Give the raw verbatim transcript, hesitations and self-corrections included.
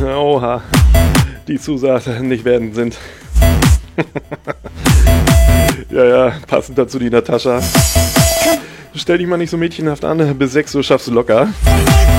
Oha. Die Zusagen nicht werden sind. Ja, ja, passend dazu die Natascha. Stell dich mal nicht so mädchenhaft an, bis sechs Uhr schaffst du locker.